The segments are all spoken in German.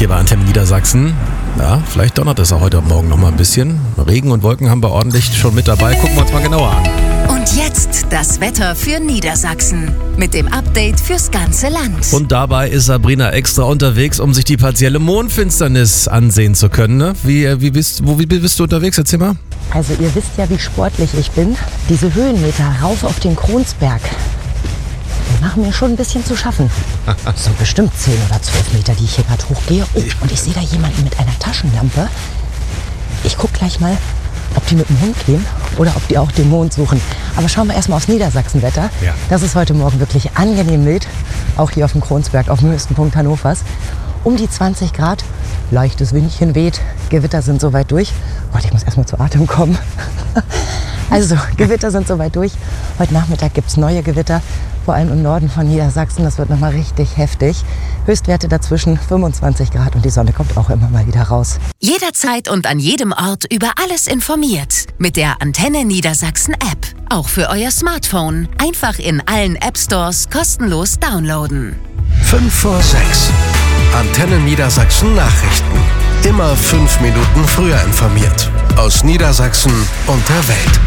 hier bei Antenne Niedersachsen. Ja, vielleicht donnert es auch heute Morgen noch mal ein bisschen. Regen und Wolken haben wir ordentlich schon mit dabei. Gucken wir uns mal genauer an. Und jetzt das Wetter für Niedersachsen mit dem Update fürs ganze Land. Und dabei ist Sabrina extra unterwegs, um sich die partielle Mondfinsternis ansehen zu können. Ne? Wie bist du unterwegs? Erzähl mal. Also ihr wisst ja, wie sportlich ich bin. Diese Höhenmeter rauf auf den Kronsberg, die machen mir schon ein bisschen zu schaffen. Das sind bestimmt 10 oder 12 Meter, die ich hier gerade hochgehe. Oh, und ich sehe da jemanden mit einer Taschenlampe. Ich gucke gleich mal, ob die mit dem Hund gehen oder ob die auch den Mond suchen. Aber schauen wir erstmal aufs Niedersachsenwetter. Ja. Das ist heute Morgen wirklich angenehm mild. Auch hier auf dem Kronsberg, auf dem höchsten Punkt Hannovers. Um die 20 Grad, leichtes Windchen weht, Gewitter sind soweit durch. Gott, ich muss erstmal zu Atem kommen. Also, Gewitter sind soweit durch. Heute Nachmittag gibt es neue Gewitter, vor allem im Norden von Niedersachsen. Das wird nochmal richtig heftig. Höchstwerte dazwischen 25 Grad und die Sonne kommt auch immer mal wieder raus. Jederzeit und an jedem Ort über alles informiert. Mit der Antenne Niedersachsen App. Auch für euer Smartphone. Einfach in allen App-Stores kostenlos downloaden. 5 vor 6. Antenne Niedersachsen Nachrichten. Immer 5 Minuten früher informiert. Aus Niedersachsen und der Welt.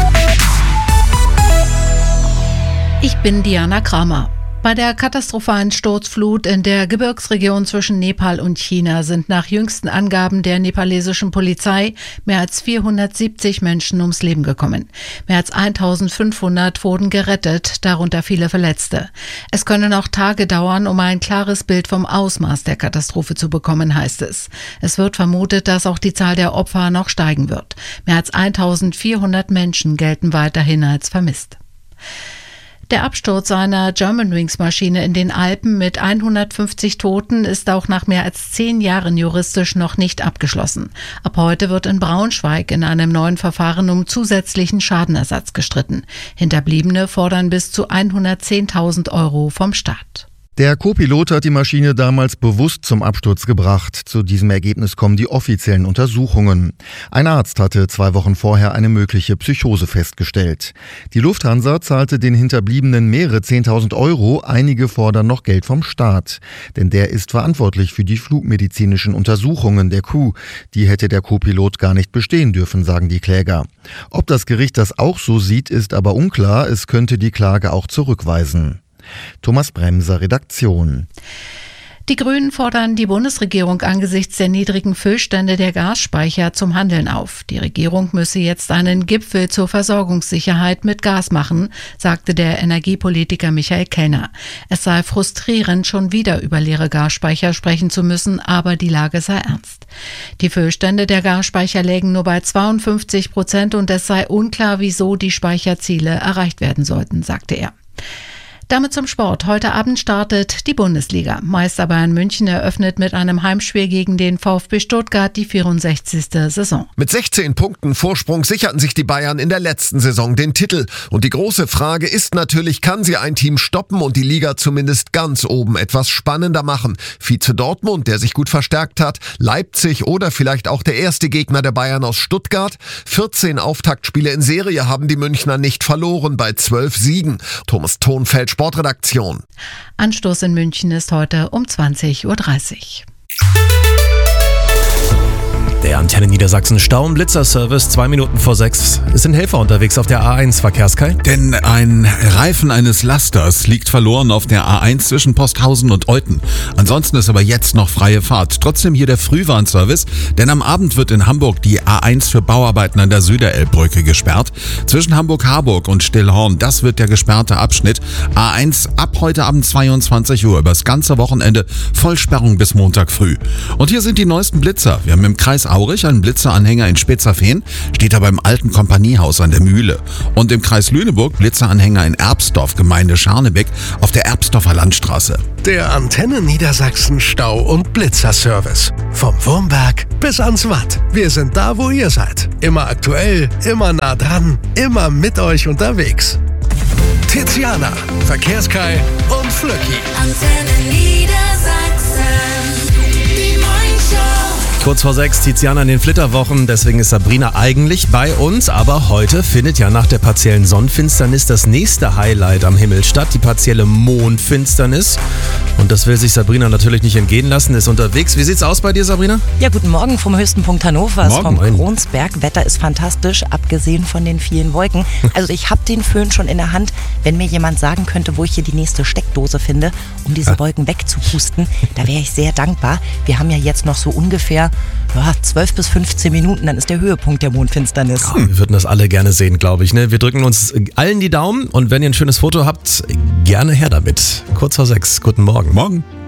Ich bin Diana Kramer. Bei der katastrophalen Sturzflut in der Gebirgsregion zwischen Nepal und China sind nach jüngsten Angaben der nepalesischen Polizei mehr als 470 Menschen ums Leben gekommen. Mehr als 1500 wurden gerettet, darunter viele Verletzte. Es können noch Tage dauern, um ein klares Bild vom Ausmaß der Katastrophe zu bekommen, heißt es. Es wird vermutet, dass auch die Zahl der Opfer noch steigen wird. Mehr als 1400 Menschen gelten weiterhin als vermisst. Der Absturz einer Germanwings-Maschine in den Alpen mit 150 Toten ist auch nach mehr als 10 Jahren juristisch noch nicht abgeschlossen. Ab heute wird in Braunschweig in einem neuen Verfahren um zusätzlichen Schadenersatz gestritten. Hinterbliebene fordern bis zu 110.000 € vom Staat. Der Co-Pilot hat die Maschine damals bewusst zum Absturz gebracht. Zu diesem Ergebnis kommen die offiziellen Untersuchungen. Ein Arzt hatte 2 Wochen vorher eine mögliche Psychose festgestellt. Die Lufthansa zahlte den Hinterbliebenen mehrere 10.000 €. Einige fordern noch Geld vom Staat. Denn der ist verantwortlich für die flugmedizinischen Untersuchungen der Crew. Die hätte der Co-Pilot gar nicht bestehen dürfen, sagen die Kläger. Ob das Gericht das auch so sieht, ist aber unklar. Es könnte die Klage auch zurückweisen. Thomas Bremser, Redaktion. Die Grünen fordern die Bundesregierung angesichts der niedrigen Füllstände der Gasspeicher zum Handeln auf. Die Regierung müsse jetzt einen Gipfel zur Versorgungssicherheit mit Gas machen, sagte der Energiepolitiker Michael Kellner. Es sei frustrierend, schon wieder über leere Gasspeicher sprechen zu müssen, aber die Lage sei ernst. Die Füllstände der Gasspeicher lägen nur bei 52% und es sei unklar, wieso die Speicherziele erreicht werden sollten, sagte er. Damit zum Sport. Heute Abend startet die Bundesliga. Meister Bayern München eröffnet mit einem Heimspiel gegen den VfB Stuttgart die 64. Saison. Mit 16 Punkten Vorsprung sicherten sich die Bayern in der letzten Saison den Titel. Und die große Frage ist natürlich, kann sie ein Team stoppen und die Liga zumindest ganz oben etwas spannender machen? Vize Dortmund, der sich gut verstärkt hat, Leipzig oder vielleicht auch der erste Gegner der Bayern aus Stuttgart. 14 Auftaktspiele in Serie haben die Münchner nicht verloren bei 12 Siegen. Thomas Thonfeld, Sportredaktion. Anstoß in München ist heute um 20:30 Uhr. Der Antenne Niedersachsen Stau- und Blitzerservice 2 Minuten vor 6. Es sind Helfer unterwegs auf der A1, Verkehrskai. Denn ein Reifen eines Lasters liegt verloren auf der A1 zwischen Posthausen und Euthen. Ansonsten ist aber jetzt noch freie Fahrt. Trotzdem hier der Frühwarnservice, denn am Abend wird in Hamburg die A1 für Bauarbeiten an der Süderelbbrücke gesperrt. Zwischen Hamburg-Harburg und Stillhorn, das wird der gesperrte Abschnitt. A1 ab heute Abend 22 Uhr, übers ganze Wochenende Vollsperrung bis Montag früh. Und hier sind die neuesten Blitzer. Wir haben im Kreis Aurich einen Blitzeranhänger in Spitzerfehn, steht da beim alten Kompaniehaus an der Mühle. Und im Kreis Lüneburg Blitzeranhänger in Erbsdorf, Gemeinde Scharnebeck, auf der Erbsdorfer Landstraße. Der Antenne Niedersachsen Stau- und Blitzerservice. Vom Wurmberg bis ans Watt. Wir sind da, wo ihr seid. Immer aktuell, immer nah dran, immer mit euch unterwegs. Tiziana, Verkehrskai und Flöcki. Antenne Niedersachsen, die Morningshow. Kurz vor 6, Tiziana in den Flitterwochen, deswegen ist Sabrina eigentlich bei uns. Aber heute findet ja nach der partiellen Sonnenfinsternis das nächste Highlight am Himmel statt, die partielle Mondfinsternis. Und das will sich Sabrina natürlich nicht entgehen lassen, ist unterwegs. Wie sieht's aus bei dir, Sabrina? Ja, guten Morgen vom höchsten Punkt Hannovers, Morgen. vom Kronsberg. Wetter ist fantastisch, abgesehen von den vielen Wolken. Also ich habe den Föhn schon in der Hand. Wenn mir jemand sagen könnte, wo ich hier die nächste Steckdose finde, um diese Wolken wegzupusten, da wäre ich sehr dankbar. Wir haben ja jetzt noch so ungefähr 12 bis 15 Minuten, dann ist der Höhepunkt der Mondfinsternis. Ja, wir würden das alle gerne sehen, glaube ich. Ne? Wir drücken uns allen die Daumen und wenn ihr ein schönes Foto habt, gerne her damit. Kurz vor 6, guten Morgen. Morgen.